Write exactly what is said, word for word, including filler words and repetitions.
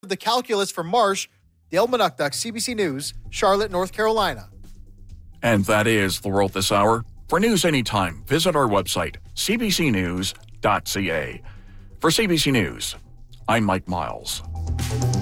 The calculus for Marsh, Dale Manukduk, C B C News, Charlotte, North Carolina. And that is the world this hour. For news anytime, visit our website, c b c news dot c a. For C B C News, I'm Mike Miles.